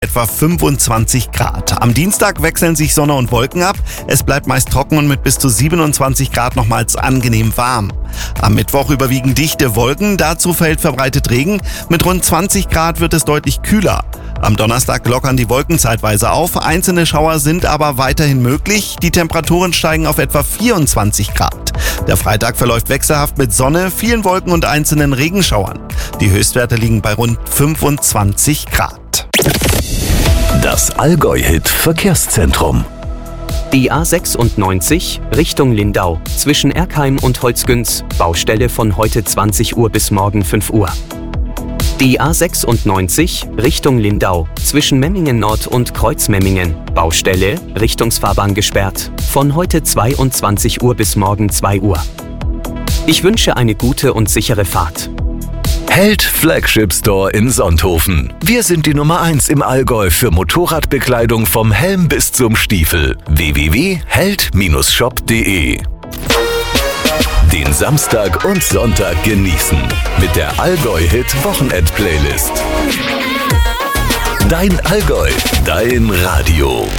etwa 25 Grad. Am Dienstag wechseln sich Sonne und Wolken ab. Es bleibt meist trocken und mit bis zu 27 Grad nochmals angenehm warm. Am Mittwoch überwiegen dichte Wolken, dazu fällt verbreitet Regen. Mit rund 20 Grad wird es deutlich kühler. Am Donnerstag lockern die Wolken zeitweise auf, einzelne Schauer sind aber weiterhin möglich. Die Temperaturen steigen auf etwa 24 Grad. Der Freitag verläuft wechselhaft mit Sonne, vielen Wolken und einzelnen Regenschauern. Die Höchstwerte liegen bei rund 25 Grad. Das Allgäu-Hit Verkehrszentrum. Die A96 Richtung Lindau zwischen Erkheim und Holzgünz, Baustelle von heute 20 Uhr bis morgen 5 Uhr. Die A96 Richtung Lindau zwischen Memmingen Nord und Kreuzmemmingen, Baustelle, Richtungsfahrbahn gesperrt, von heute 22 Uhr bis morgen 2 Uhr. Ich wünsche eine gute und sichere Fahrt. Held Flagship Store in Sonthofen. Wir sind die Nummer 1 im Allgäu für Motorradbekleidung vom Helm bis zum Stiefel. www.held-shop.de. Den Samstag und Sonntag genießen mit der Allgäu-Hit-Wochenend-Playlist. Dein Allgäu, dein Radio.